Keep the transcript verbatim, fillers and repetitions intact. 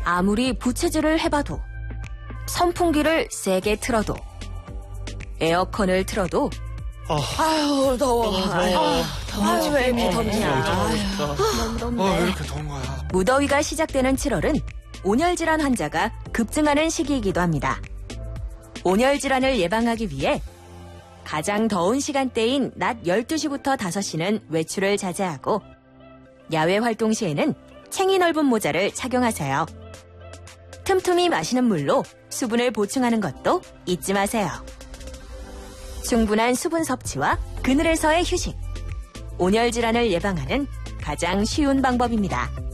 아무리 부채질을 해봐도, 선풍기를 세게 틀어도, 에어컨을 틀어도 아, 아유 더워. 아유, 아유, 왜 이렇게 덥냐. 너무 덥네. 아, 왜 이렇게 더운 거야? 무더위가 시작되는 칠월은 온열 질환 환자가 급증하는 시기이기도 합니다. 온열 질환을 예방하기 위해 가장 더운 시간대인 낮 열두 시부터 다섯 시는 외출을 자제하고 야외 활동 시에는 챙이 넓은 모자를 착용하세요. 틈틈이 마시는 물로 수분을 보충하는 것도 잊지 마세요. 충분한 수분 섭취와 그늘에서의 휴식. 온열 질환을 예방하는 가장 쉬운 방법입니다.